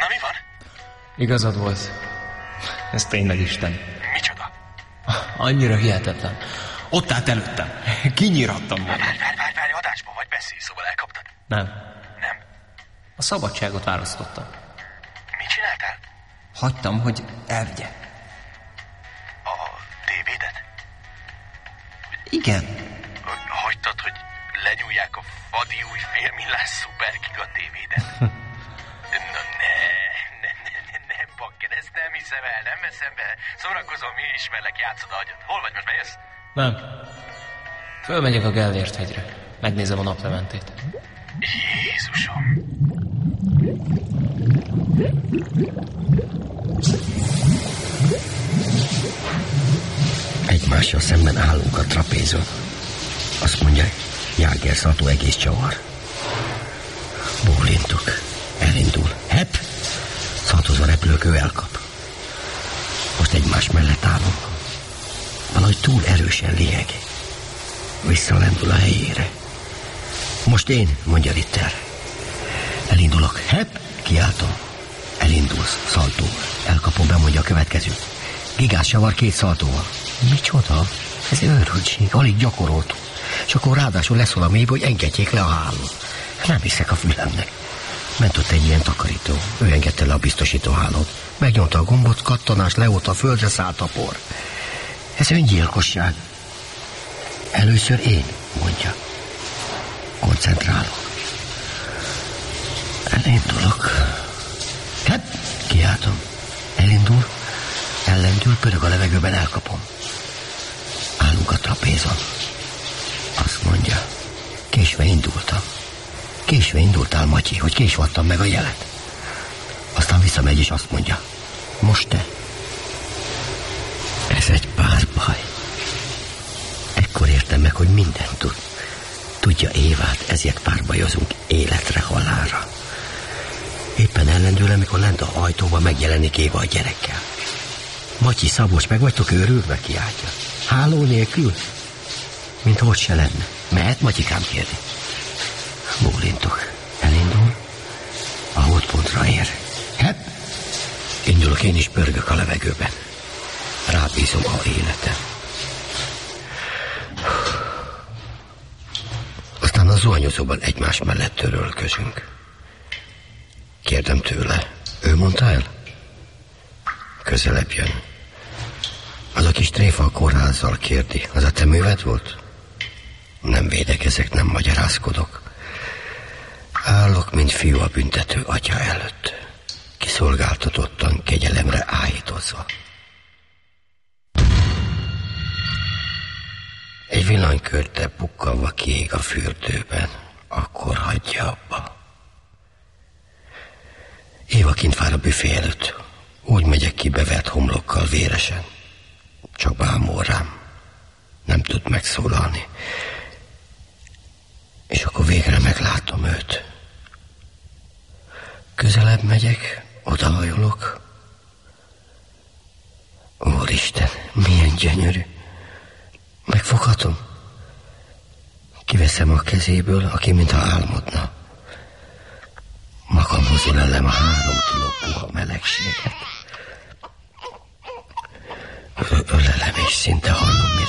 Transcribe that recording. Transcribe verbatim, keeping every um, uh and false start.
Na mi van? Igazad volt. Ez tényleg Isten. Micsoda? Annyira hihetetlen. Ott állt előttem. Kinyírhattam volna. Várj, várj, várj, várj, adásban vagy, beszélj, szóval elkaptad. Nem. Nem. A szabadságot választottam. Mit csináltál? Hagytam, hogy elvigye. A té védet? Igen. Hagytad, hogy lenyúlják a fadi új félmillás szupergiga té védet? Na ne, ne, ne, ne, nem, bakker, ezt nem hiszem el, nem veszem be. Szórakozom, mi ismerlek, játszod a agyad. Hol vagy most, bejössz? Nem. Fölmegyek a Gellért hegyre. Megnézem a naplementét. Jézusom! Egymással szemben állunk a trapézon. Azt mondja, Jáger Szató egész csavar. Bólintok. Elindul. Hepp! Szatozó repülőkő elkap. Most egymás mellett állunk. Valahogy túl erősen liheg. Visszalendul a helyére. Most én, mondja Ritter. Elindulok. Hepp! Kiáltom. Elindulsz. Szaltó. Elkapom, bemondja a következő. Gigás savar két szaltóval. Micsoda? Ez őrültség. Alig gyakoroltuk. És akkor ráadásul leszól a mélybe, hogy engedjék le a hálón. Nem hiszek a fülemnek. Ment ott egy ilyen takarító. Ő engedte le a biztosítóhálót. Megnyomta a gombot, kattanás leóta a földre szállt a por. Ez öngyilkosság. Először én, mondja. Koncentrálok. Elindulok. Hát, kiáltom. Elindul, ellendül, pörög a levegőben, elkapom. Állunk a trapézon. Azt mondja, késve indultam. Késve indultál, Matyi, hogy késvattam meg a jelet. Aztán visszamegy és azt mondja, most te. Ez egy párbaj. Ekkor értem meg, hogy mindent tud. Tudja Évát, ezért párbajozunk életre, halálra. Éppen ellendül, amikor lent a ajtóban megjelenik Éva a gyerekkel. Matyi, Szabolcs, meg vagytok őrülve, kiáltja. Háló nélkül? Mint hogy se lenne. Mehet, Matyikám, kérdi. Bólintok. Elindul. A holdpontra ér. Hepp! Indulok, én is pörgök a levegőben. Rábízom a életem. Aztán a zuhanyozóban egymás mellett törölközünk. Kérdem tőle, ő mondta el? Közelebb jön. Az a kis tréfa a kórházzal, kérdi, az a te műved volt? Nem védekezek, nem magyarázkodok. Állok, mint fiú a büntető atya előtt, kiszolgáltatottan, kegyelemre áhítozva. Egy villanykörte pukkanva kiég a fürdőben, akkor hagyja abba. Éva kint vár a büfé előtt. Úgy megyek ki bevert homlokkal véresen. Csak bámul rám. Nem tud megszólalni. És akkor végre meglátom őt. Közelebb megyek, odahajolok. Úristen, milyen gyönyörű. Megfoghatom. Kiveszem a kezéből, aki mintha álmodna. Magamhoz ölelem a három kiló puha melegséget. Ölelem, és szinte hallom,